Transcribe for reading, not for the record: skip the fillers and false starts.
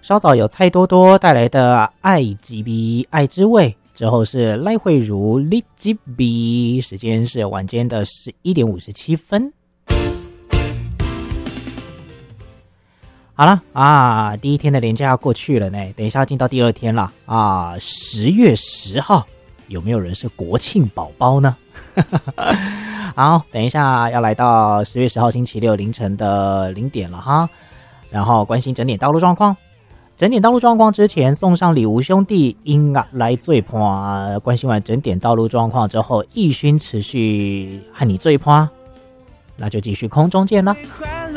稍早有蔡多多带来的爱之味爱之味，之后是赖慧如立之味，时间是晚间的11点57分。好了啊，第一天的连假要过去了呢，等一下要进到第二天了啊，10月10号有没有人是国庆宝宝呢？好，等一下要来到10月10号星期六凌晨的0点了哈，然后关心整点道路状况。整点道路状况之前，送上李吴兄弟音乐来最伴。关心完整点道路状况之后，奕勋持续和你最伴，那就继续空中见了。